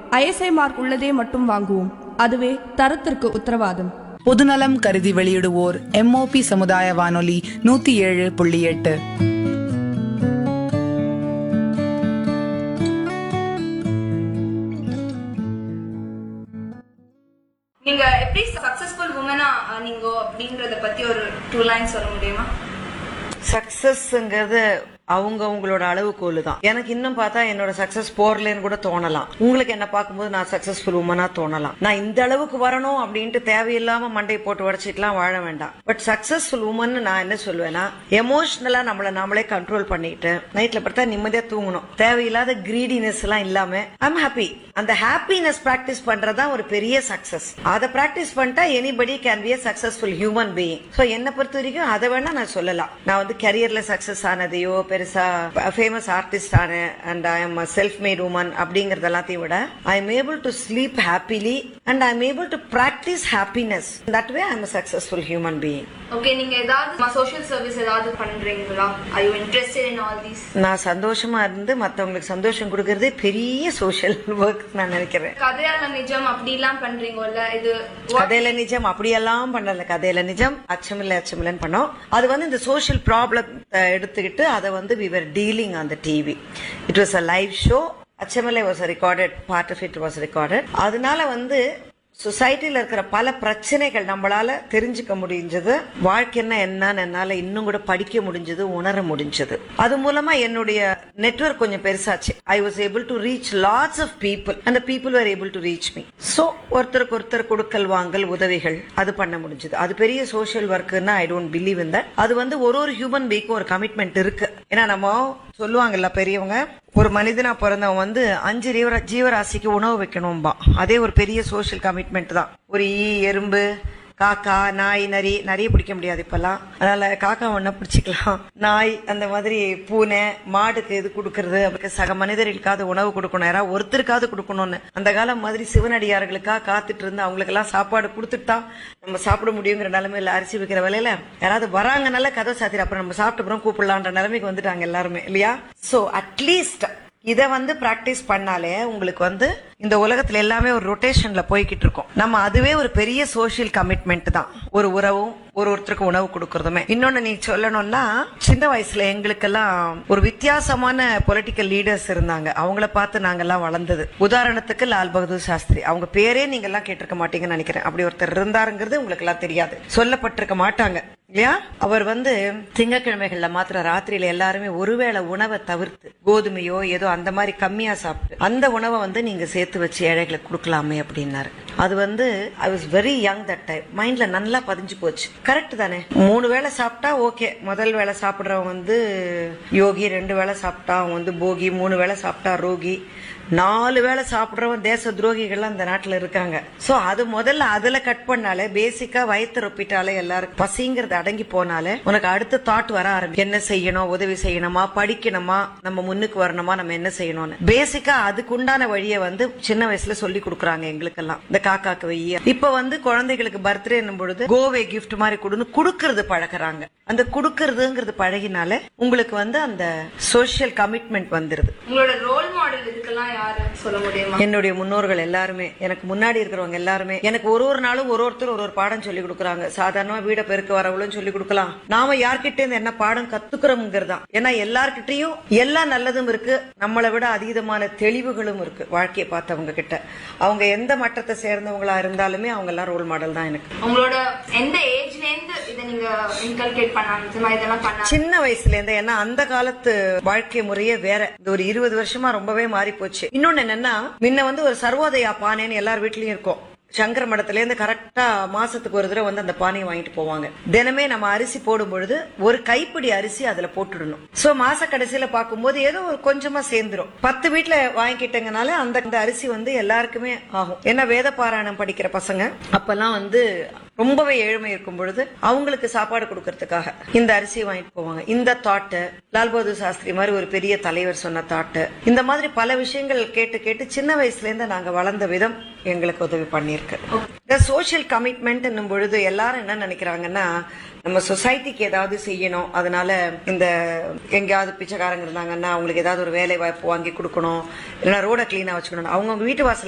ISI mark உள்ளதே மட்டும் வாங்குவோம். அதுவே தரத்திற்கு உத்தரவாதம். பொதுநலம் கருதி வெளியிடுவோர் MOP சமுதாய வானொலி 107.8. நீங்க எப்படி சக்சஸ்ஃபுல் உமனா நீங்க அப்படிங்கறத பத்தி ஒரு 2 லைன் சொல்ல முடியுமா? சக்சஸ்ங்கிறது அவங்களோட அளவுகோல் தான். எனக்கு இன்னும் பார்த்தா என்னோட சக்சஸ் போறலன்னு கூட தோணலாம். உங்களுக்கு என்ன பார்க்கும்போது நான் சக்சஸ்ஃபுல் உமனா தோணலாம். நான் இந்த அளவுக்கு வரணும் அப்படின்ட்டு தேவையில்லாம மண்டையை போட்டு உடச்சிட்டுலாம் வாழ வேண்டாம். பட் சக்சஸ்ஃபுல் உமன் நான் என்ன சொல்லுவேன்னா, எமோஷனலா நம்மள நாமளே கண்ட்ரோல் பண்ணிட்டு நைட்ல படுத்தா நிம்மதியா தூங்கணும். தேவையில்லாத கிரீடினஸ் எல்லாம் இல்லாம ஐம் ஹாப்பி. அந்த ஹாப்பினஸ் பிராக்டிஸ் பண்றதுதான் ஒரு பெரிய சக்சஸ். அதை பிராக்டிஸ் பண்ணிட்டா anybody can be a successful human being. So என்ன பொறுத்த வரைக்கும் அதை வேணா நான் சொல்லலாம். நான் வந்து கரியர்ல சக்சஸ் ஆனதையோ பெருசா ஃபேமஸ் ஆர்டிஸ்ட் ஆன and I am self mat woman அப்படிங்கறது எல்லாத்தையும் விட I am able to sleep happily and I am able to practise happiness. That way I am a successful human being. Okay, நீங்க ஏதாவது social service ஏதாவது பண்றீங்களா? Are you interested in all these? நான் சந்தோஷமா இருந்து மத்தவங்களுக்கு சந்தோஷம் கொடுக்கறதே பெரிய சோஷியல் ஒர்க் நான் நினைக்கிறேன். கதையால நிஜம் அப்படி எல்லாம் பண்றீங்கல்ல, இது கதையில நிஜம் அப்படியெல்லாம் பண்ணல. கதையில நிஜம் அச்சமில்லைன்னு பண்ணோம். அது வந்து இந்த சோஷியல் ப்ராப்ளம் எடுத்துக்கிட்டு அதை வந்து we were dealing on the TV. It was a live show. Achamillai was a recorded, part of it was recorded. அதனால வந்து சொசைட்டில இருக்கிற பல பிரச்சனைகள் நம்மளால தெரிஞ்சுக்க முடிஞ்சது. வாழ்க்கைன்னா என்னன்னு என்னால இன்னும் கூட படிக்க முடிஞ்சது, உணர முடிஞ்சது. அது மூலமா என்னுடைய நெட்வொர்க் கொஞ்சம் பெருசாச்சு. I was able to reach lots of people and people are able to reach me. So ஒருத்தருக்கு ஒருத்தர் கொடுக்கல் வாங்கல் உதவிகள் அது பண்ண முடிஞ்சது. அது பெரிய social ஒர்க்னா I don't believe in that. அது வந்து ஒரு ஹியூமன் பீக்கும் ஒரு கமிட்மெண்ட் இருக்கு. ஏன்னா நம்ம சொல்லுவாங்கல்ல பெரியவங்க, ஒரு மனிதனா பிறந்தவன் வந்து 5 ஜீவராசிக்கு உணவு வைக்கணும்பா. அதே ஒரு பெரிய சோஷியல் கமிட்மெண்ட் தான். ஒரு எறும்பு, காக்கா, நாய், நரி நிறைய பிடிக்க முடியாது இப்பெல்லாம். அதனால காக்கா ஒண்ணா பிடிச்சிக்கலாம். நாய், அந்த மாதிரி பூனை, மாடுக்கு இது கொடுக்கறது, அதுக்கு சக மனிதர்களுக்காவது உணவு கொடுக்கணும், யாராவது ஒருத்தருக்காவது கொடுக்கணும்னு அந்த காலம் மாதிரி சிவனடியார்களுக்காக காத்துட்டு இருந்து அவங்களுக்கு எல்லாம் சாப்பாடு கொடுத்துட்டு தான் நம்ம சாப்பிட முடியுங்கிற நிலைமையில அரிசி வைக்கிற வேலையில யாராவது வராங்கனால கதை சாத்திர அப்புறம் நம்ம சாப்பிட்ட அப்புறம் கூப்பிடலான்ற நிலைமைக்கு வந்துட்டாங்க எல்லாருமே இல்லையா? சோ அட்லீஸ்ட் இத வந்து பிராக்டிஸ் பண்ணாலே உங்களுக்கு வந்து இந்த உலகத்துல எல்லாமே ஒரு ரொட்டேஷன்ல போய்கிட்டு இருக்கும். நம்ம அதுவே ஒரு பெரிய சோஷியல் கமிட்மெண்ட் தான். ஒரு உறவும் ஒருத்தருக்கு உணவு கொடுக்கறதுமே. இன்னொன்னு நீ சொல்லணும்னா, சின்ன வயசுல எங்களுக்கெல்லாம் ஒரு வித்தியாசமான பொலிட்டிக்கல் லீடர்ஸ் இருந்தாங்க. அவங்கள பார்த்து நாங்கெல்லாம் வளர்ந்தது. உதாரணத்துக்கு லால் பகதூர் சாஸ்திரி. அவங்க பேரே நீங்க எல்லாம் கேட்டிருக்க மாட்டீங்கன்னு நினைக்கிறேன். அப்படி ஒருத்தர் இருந்தாருங்கிறது உங்களுக்கு எல்லாம் தெரியாது, சொல்லப்பட்டிருக்க மாட்டாங்க இல்லையா? அவர் வந்து திங்கட்கிழமைகள்ல மாத்திர ராத்திரியில எல்லாருமே ஒருவேளை உணவை தவிர்த்து கோதுமையோ ஏதோ அந்த மாதிரி கம்மியா சாப்பிட்டு அந்த உணவை வந்து நீங்க சேர்த்து வச்சு ஏழைகளுக்கு கொடுக்கலாமே அப்படின்னாரு. அது வந்து I was very young that time. மைண்ட்ல நல்லா பதிஞ்சு போச்சு. கரெக்ட் தானே? 3 வேளை சாப்பிட்டா ஓகே. முதல் வேளை சாப்பிடுறவன் வந்து யோகி, 2 வேளை சாப்பிட்டா அவன் வந்து போகி, 3 வேளை சாப்பிட்டா ரோகி, 4 வேளை சாப்பிடுறவன் தேச துரோகிகள் அந்த நாட்டுல இருக்காங்க. சோ அது முதல்ல அதுல கட் பண்ணாலே, பேசிக்கா வயிற்று ரொப்பிட்டாலே, எல்லாருக்கும் பசிங்கிறது அடங்கி போனாலே உனக்கு அடுத்த தாட் வர ஆரம்பிக்கும். என்ன செய்யணும், உதவி செய்யணுமா, படிக்கணுமா, நம்ம முன்னுக்கு வரணுமா, நம்ம என்ன செய்யணும்னு பேசிக்கா அதுக்குண்டான வழியை வந்து சின்ன வயசுல சொல்லி கொடுக்குறாங்க எங்களுக்கெல்லாம். இந்த காக்காக்கு வைய இப்ப வந்து குழந்தைகளுக்கு பர்த்டே என்னும் பொழுது கோவே கிஃப்ட் மாதிரி கொடுக்கறது பழகுறாங்க. அந்த கொடுக்கறதுங்கிறது பழகினாலே உங்களுக்கு வந்து அந்த சோசியல் கமிட்மெண்ட் வந்துருது. உங்களோட ரோல் மாடல் இதுக்கெல்லாம் யாரு சொல்ல முடியுமா? என்னுடைய முன்னோர்கள் எல்லாருமே, எனக்கு முன்னாடி இருக்கிறவங்க எல்லாருமே எனக்கு ஒரு நாளும் ஒருத்தர் ஒரு பாடம் சொல்லி கொடுக்குறாங்க. சாதாரணமா வீட பெருக்க வரவளும் சொல்லி கொடுக்கலாம். நாம யார்கிட்ட இருந்து என்ன பாடம் கத்துக்கிறோம்ங்கிறதா. ஏன்னா எல்லார்கிட்டையும் எல்லா நல்லதும் இருக்கு, நம்மளை விட அதீதமான தெளிவுகளும் இருக்கு. வாழ்க்கையை பார்த்தவங்க கிட்ட அவங்க எந்த மட்டத்தை சேர்ந்தவங்களா இருந்தாலுமே அவங்க எல்லாம் ரோல் மாடல் தான் எனக்கு. உங்களோட எந்த ஏஜ்ல இருந்து இதை நீங்க இன்கல்கேட் பண்ணாங்க இதெல்லாம் பண்ணாங்க? சின்ன வயசுல இருந்து. ஏன்னா அந்த காலத்து வாழ்க்கை முறையே வேற. இந்த ஒரு 20 வருஷமா ரொம்பவே மாறி போச்சு. இன்னொன்னு என்னன்னா, முன்ன வந்து ஒரு சர்வோதயா பானைன்னு எல்லார் வீட்லயும் இருக்கும். சங்கர மடத்துல இருந்து கரெக்டா மாசத்துக்கு ஒரு தடவை வந்து அந்த பானையை வாங்கிட்டு போவாங்க. தினமே நம்ம அரிசி போடும் பொழுது ஒரு கைப்பிடி அரிசி அதுல போட்டுடணும். சோ மாச கடைசியில பாக்கும்போது ஏதோ ஒரு கொஞ்சமா சேர்ந்துரும். 10 வீட்டுல வாங்கிக்கிட்டங்கனால அந்த அரிசி வந்து எல்லாருக்குமே ஆகும். ஏன்னா வேத பாராயணம் படிக்கிற பசங்க அப்பெல்லாம் வந்து ரொம்பவே ஏழ்மை இருக்கும் பொழுது அவங்களுக்கு சாப்பாடு கொடுக்கறதுக்காக இந்த அரிசியை வாங்கிட்டு போவாங்க. இந்த தாட்டு லால் பகதூர் சாஸ்திரி மாதிரி ஒரு பெரிய தலைவர் சொன்ன தாட்டு, இந்த மாதிரி பல விஷயங்கள் கேட்டு கேட்டு சின்ன வயசுல இருந்து நாங்க வளர்ந்த விதம் எங்களுக்கு உதவி பண்ணிருக்கு. இந்த சோசியல் கமிட்மெண்ட் என்னும் பொழுது எல்லாரும் என்ன நினைக்கிறாங்கன்னா, நம்ம சொசைட்டிக்கு ஏதாவது செய்யணும், அதனால இந்த எங்கேயாவது பிச்சைக்காரங்க இருந்தாங்கன்னா அவங்களுக்கு ஏதாவது ஒரு வேலை வாய்ப்பு வாங்கி கொடுக்கணும், இல்லைன்னா ரோட கிளீனா வச்சுக்கணும், அவங்க வீட்டு வாசல்